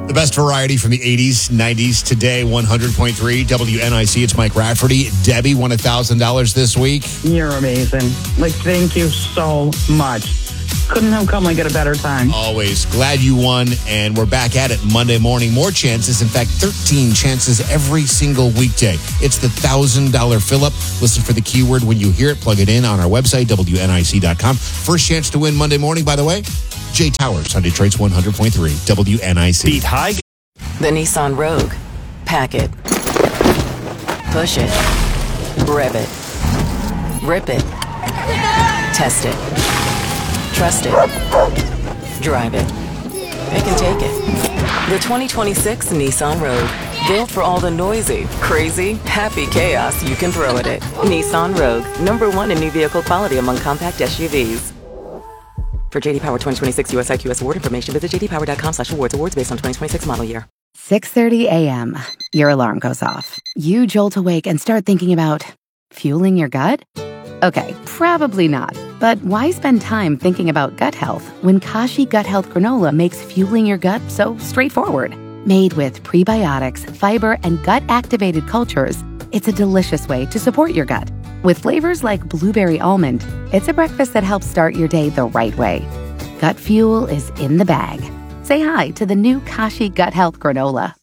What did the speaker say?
The best variety from the 80s, 90s, today, 100.3 WNIC. It's Mike Rafferty. Debbie won $1,000 this week. You're amazing. Thank you so much. Couldn't have come at a better time. Always. Glad you won, and we're back at it Monday morning. More chances. In fact, 13 chances every single weekday. It's the $1,000 fill-up. Listen for the keyword when you hear it. Plug it in on our website, WNIC.com. First chance to win Monday morning, by the way, Jay Towers on Detroit's 100.3 WNIC. Beat high. The Nissan Rogue. Pack it. Push it. Rev it. Rip it. Test it. Trust it. Drive it. It can take it. The 2026 Nissan Rogue. Built for all the noisy, crazy, happy chaos you can throw at it. Nissan Rogue. #1 in new vehicle quality among compact SUVs. For JD Power 2026 US IQS award information, visit jdpower.com/awards. Awards based on 2026 model year. 6:30 a.m. Your alarm goes off. You jolt awake and start thinking about fueling your gut? Okay, probably not. But why spend time thinking about gut health when Kashi Gut Health Granola makes fueling your gut so straightforward? Made with prebiotics, fiber, and gut-activated cultures, it's a delicious way to support your gut. With flavors like blueberry almond, it's a breakfast that helps start your day the right way. Gut fuel is in the bag. Say hi to the new Kashi Gut Health Granola.